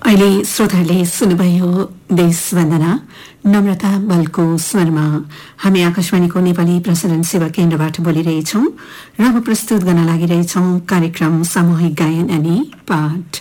अहिले श्रोताहरूले सुन्नुभयो देश वन्दना नम्रता बलको स्वरमा। हामी आकाशवाणीको नेपाली प्रसारण सेवा केन्द्रबाट बोलिरहेछौं र अब प्रस्तुत गर्न लागिरहेछौं कार्यक्रम सामूहिक गायन अनि पाठ।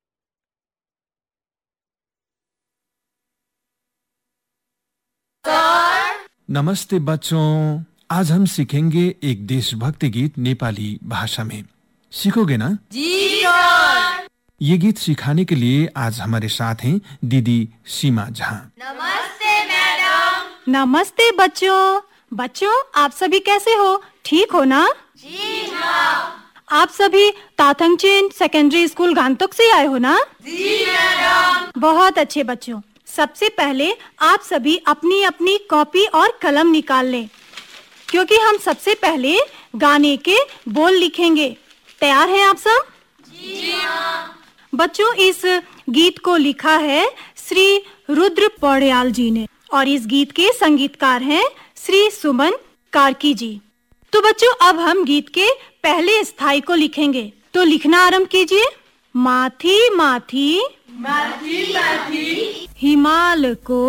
नमस्ते बच्चों, आज हम सीखेंगे एक देशभक्ति गीत नेपाली भाषा में। सीखोगे ना? जी सर। ये गीत सिखाने के लिए आज हमारे साथ हैं दीदी सीमा झा। नमस्ते मैडम। नमस्ते बच्चों, आप सभी कैसे हो? ठीक हो ना? जी हाँ। आप सभी ताथंगचेन सेकेंडरी स्कूल गांगटोक से आए हो ना? जी मैडम। बहुत अच्छे बच्चों, सबसे पहले आप सभी अपनी अपनी कॉपी और कलम निकाल लें, क्योंकि हम सबसे पहले गाने के बोल लिखेंगे। तैयार हैं आप सब? जी हाँ। बच्चों, इस गीत को लिखा है श्री रुद्र पौड़याल जी ने और इस गीत के संगीतकार हैं श्री सुमन कार्की जी। तो बच्चों, अब हम गीत के पहले स्थाई को लिखेंगे, तो लिखना आरंभ कीजिए। माथी माथी माथी माथी हिमाल को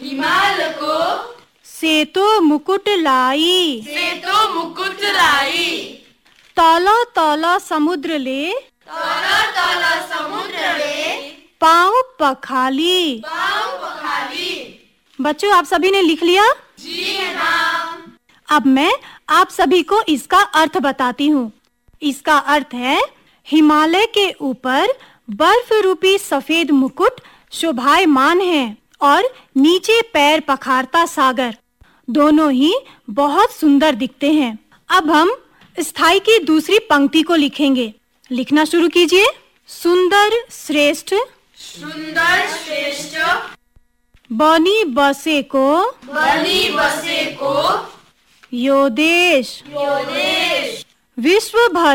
से तो मुकुट लाई, तला तला समुद्र ले पाँव पखाली। बच्चों, आप सभी ने लिख लिया? जी हाँ। अब मैं आप सभी को इसका अर्थ बताती हूँ। इसका अर्थ है हिमालय के ऊपर बर्फ रूपी सफेद मुकुट शोभायमान है और नीचे पैर पखारता सागर, दोनों ही बहुत सुंदर दिखते हैं। अब हम स्थाई की दूसरी पंक्ति को लिखेंगे। लिखना शुरू कीजिए। सुंदर श्रेष्ठ बनी बसे को यो देश विश्व भर